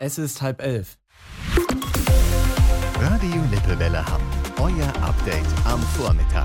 Es ist 10:30. Radio Lippewelle Hamm. Euer Update am Vormittag.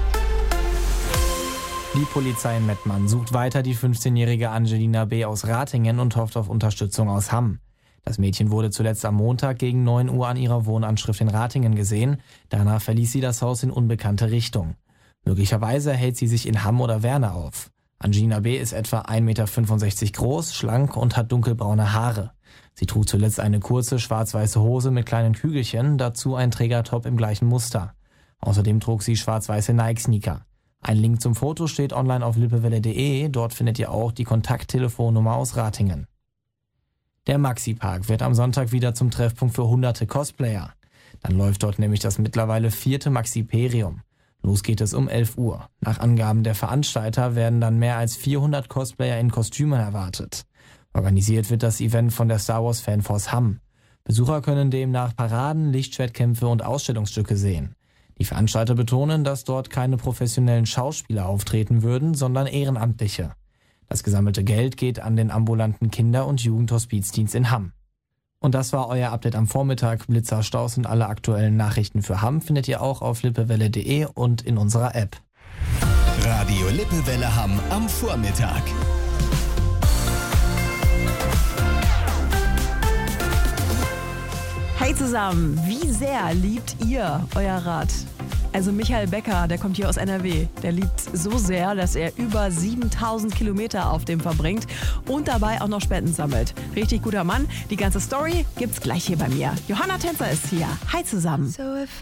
Die Polizei in Mettmann sucht weiter die 15-jährige Angelina B. aus Ratingen und hofft auf Unterstützung aus Hamm. Das Mädchen wurde zuletzt am Montag gegen 9 Uhr an ihrer Wohnanschrift in Ratingen gesehen. Danach verließ sie das Haus in unbekannte Richtung. Möglicherweise hält sie sich in Hamm oder Werne auf. Angelina B. ist etwa 1,65 Meter groß, schlank und hat dunkelbraune Haare. Sie trug zuletzt eine kurze schwarz-weiße Hose mit kleinen Kügelchen, dazu ein Trägertop im gleichen Muster. Außerdem trug sie schwarz-weiße Nike-Sneaker. Ein Link zum Foto steht online auf lippewelle.de, dort findet ihr auch die Kontakttelefonnummer aus Ratingen. Der Maxi-Park wird am Sonntag wieder zum Treffpunkt für hunderte Cosplayer. Dann läuft dort nämlich das mittlerweile 4. Maxiperium. Los geht es um 11 Uhr. Nach Angaben der Veranstalter werden dann mehr als 400 Cosplayer in Kostümen erwartet. Organisiert wird das Event von der Star Wars Fanforce Hamm. Besucher können demnach Paraden, Lichtschwertkämpfe und Ausstellungsstücke sehen. Die Veranstalter betonen, dass dort keine professionellen Schauspieler auftreten würden, sondern Ehrenamtliche. Das gesammelte Geld geht an den ambulanten Kinder- und Jugendhospizdienst in Hamm. Und das war euer Update am Vormittag. Blitzer, Staus und alle aktuellen Nachrichten für Hamm findet ihr auch auf lippewelle.de und in unserer App. Radio Lippewelle Hamm am Vormittag. Hey zusammen, wie sehr liebt ihr euer Rad? Also Michael Becker, der kommt hier aus NRW, der liebt so sehr, dass er über 7000 Kilometer auf dem verbringt und dabei auch noch Spenden sammelt. Richtig guter Mann. Die ganze Story gibt's gleich hier bei mir. Johanna Tänzer ist hier. Hi zusammen.